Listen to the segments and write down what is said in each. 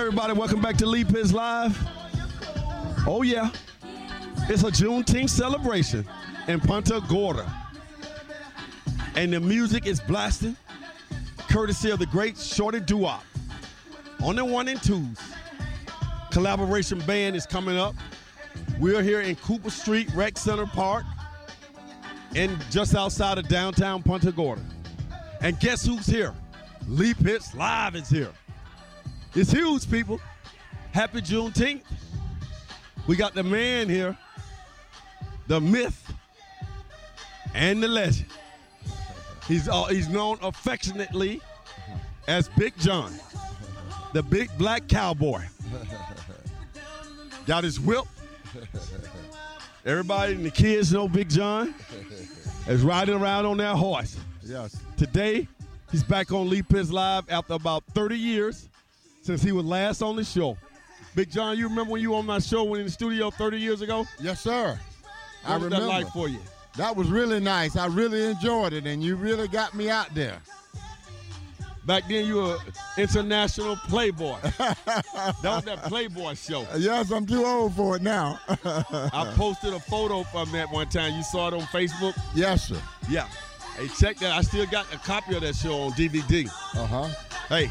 everybody? Welcome back to Lee Pitts Live. Oh, yeah. It's a Juneteenth celebration in Punta Gorda. And the music is blasting, courtesy of the great Shorty Doo-Wop. On the 1 and 2s. Collaboration band is coming up. We're here in Cooper Street, Rec Center Park, and just outside of downtown Punta Gorda. And guess who's here? Lee Pitts Live is here. It's huge, people. Happy Juneteenth. We got the man here, the myth, and the legend. He's known affectionately as Big John, the big black cowboy. Got his whip. Everybody and the kids know Big John is riding around on that horse. Yes. Today, he's back on Lee Pitts Live after about 30 years since he was last on the show. Big John, you remember when you were on my show when in the studio 30 years ago? Yes, sir. What was remember. that like for you? That was really nice. I really enjoyed it, and you really got me out there. Back then, you were international playboy. That was that Playboy show. Yes, I'm too old for it now. I posted a photo from that one time. You saw it on Facebook? Yes, sir. Yeah. Hey, check that. I still got a copy of that show on DVD. Uh-huh. Hey.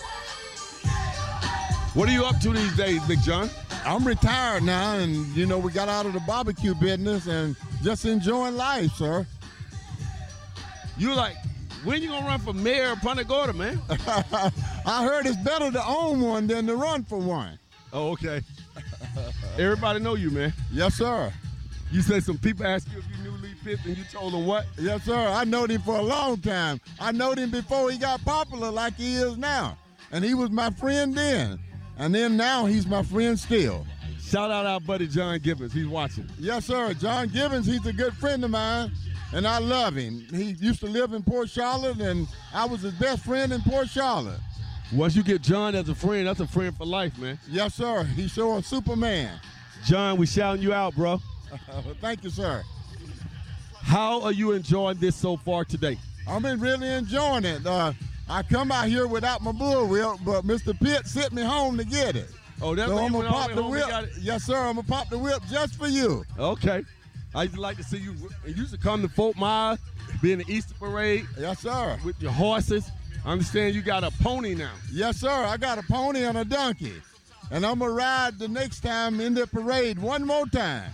What are you up to these days, Big John? I'm retired now, and, we got out of the barbecue business and just enjoying life, sir. You like, when you going to run for mayor of Punta Gorda, man? I heard it's better to own one than to run for one. Oh, okay. Everybody know you, man. Yes, sir. You said some people asked you if you knew Lee Pitts, and you told them what? Yes, sir. I knowed him for a long time. I knowed him before he got popular like he is now. And he was my friend then. And then now he's my friend still. Shout out our buddy John Gibbons. He's watching. Yes, sir. John Gibbons, he's a good friend of mine, and I love him. He used to live in Port Charlotte, and I was his best friend in Port Charlotte. Once you get John as a friend, that's a friend for life, man. Yes, sir. He's sure a Superman. John, we shouting you out, bro. Thank you, sir. How are you enjoying this so far today? I've been really enjoying it. I come out here without my bullwhip, but Mr. Pitt sent me home to get it. Oh, that's so why I'm you going to went pop the home whip. and got it? Yes, sir. I'm going to pop the whip just for you. Okay. I used to like to see you. You used to come to Fort Myers, be in the Easter Parade. Yes, sir. With your horses. I understand you got a pony now. Yes, sir. I got a pony and a donkey. And I'm going to ride the next time in the parade one more time.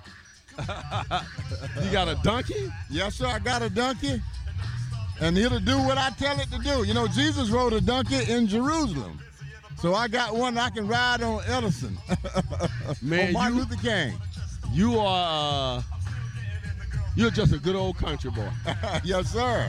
You got a donkey? Yes, sir. I got a donkey. And it'll do what I tell it to do. Jesus rode a donkey in Jerusalem. So I got one I can ride on Edison. Man, on Martin Luther King. You're just a good old country boy. Yes, sir.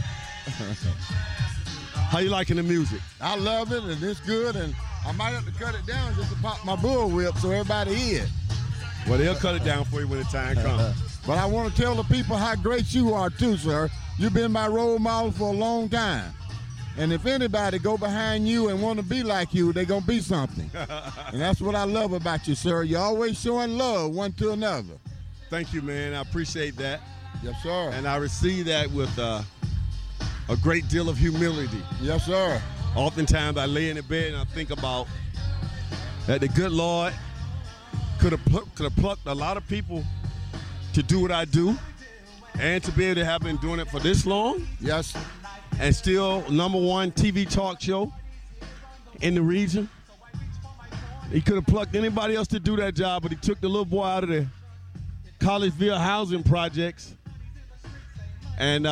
How you liking the music? I love it, and it's good, and I might have to cut it down just to pop my bullwhip so everybody hear it. Well, they'll cut it down for you when the time comes. But I want to tell the people how great you are, too, sir. You've been my role model for a long time. And if anybody go behind you and want to be like you, they're going to be something. And that's what I love about you, sir. You're always showing love one to another. Thank you, man. I appreciate that. Yes, sir. And I receive that with a great deal of humility. Yes, sir. Oftentimes I lay in the bed and I think about that the good Lord could have plucked a lot of people to do what I do and to be able to have been doing it for this long. Yes. And still #1 TV talk show in the region. He could have plucked anybody else to do that job, but he took the little boy out of the Collegeville housing projects and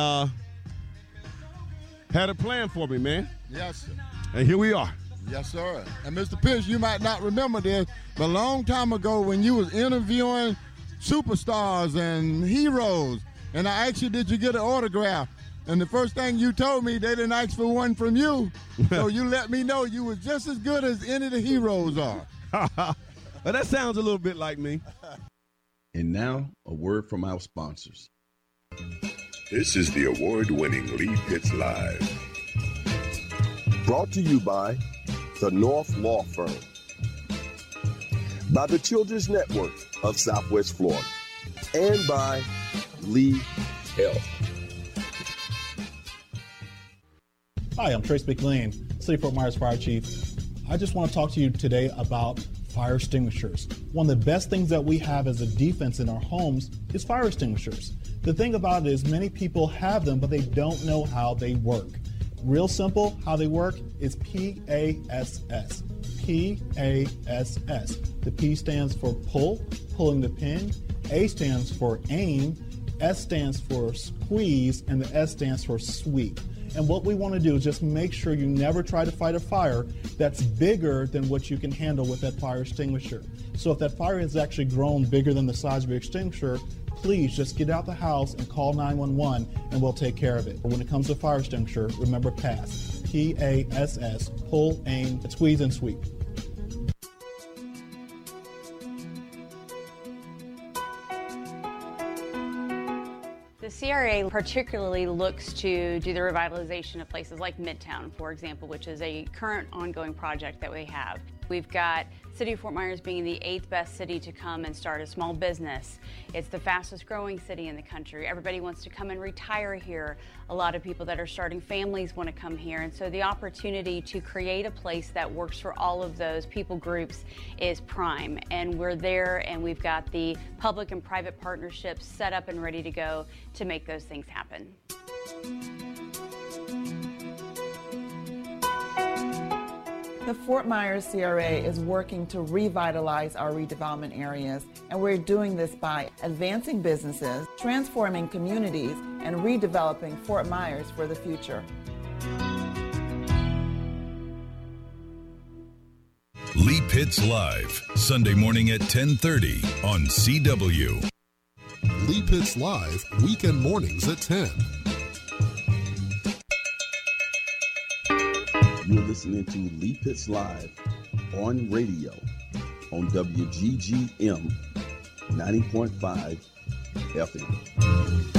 had a plan for me, man. Yes, sir. And here we are. Yes, sir. And Mr. Pitts, you might not remember this, but a long time ago when you was interviewing superstars and heroes, and I asked you, did you get an autograph? And the first thing you told me, they didn't ask for one from you. So you let me know you was just as good as any of the heroes are. Well, that sounds a little bit like me. And now, a word from our sponsors. This is the award-winning Lee Pitts Live. Brought to you by the North Law Firm, by the Children's Network of Southwest Florida, and by Lee Health. Hi, I'm Trace McLean, City Fort Myers Fire Chief. I just want to talk to you today about fire extinguishers. One of the best things that we have as a defense in our homes is fire extinguishers. The thing about it is many people have them, but they don't know how they work. Real simple, how they work is PASS. PASS. The P stands for pull, pulling the pin. A stands for aim. S stands for squeeze, and the S stands for sweep. And what we want to do is just make sure you never try to fight a fire that's bigger than what you can handle with that fire extinguisher. So if that fire has actually grown bigger than the size of your extinguisher, please just get out the house and call 911 and we'll take care of it. But when it comes to fire extinguisher, remember PASS. PASS, pull, aim, squeeze, and sweep. The CRA particularly looks to do the revitalization of places like Midtown, for example, which is a current ongoing project that we have. We've got City of Fort Myers being the 8th best city to come and start a small business. It's the fastest growing city in the country. Everybody wants to come and retire here. A lot of people that are starting families want to come here. And so the opportunity to create a place that works for all of those people groups is prime. And we're there, and we've got the public and private partnerships set up and ready to go to make those things happen. The Fort Myers CRA is working to revitalize our redevelopment areas, and we're doing this by advancing businesses, transforming communities, and redeveloping Fort Myers for the future. Lee Pitts Live, Sunday morning at 10:30 on CW. Lee Pitts Live, weekend mornings at 10. You're listening to Lee Pitts Live on radio on WGGM 90.5 FM.